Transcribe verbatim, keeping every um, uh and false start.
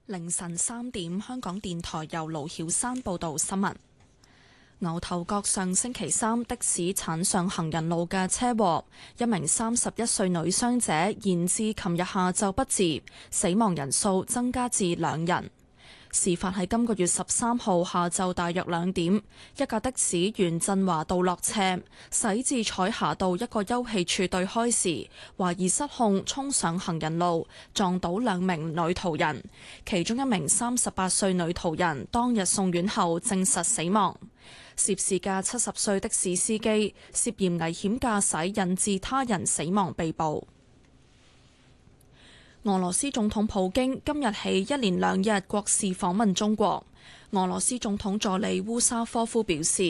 凌晨三點，香港電台由盧曉山報道新聞。牛頭角上星期三的士鏟上行人路嘅車禍，一名三十一歲女傷者延至琴日下晝不治，死亡人數增加至兩人。事發喺今個月十三號下晝大約兩點，一架的士沿振華道落斜，駛至彩霞道一個休憩處對開時，懷疑失控衝上行人路，撞倒兩名女途人，其中一名三十八歲女途人當日送院後證實死亡。涉事嘅七十歲的士司機涉嫌危險駕駛引致他人死亡被捕。俄羅斯總統普京今日起一連兩日國事訪問中國。俄羅斯總統助理烏沙科夫表示，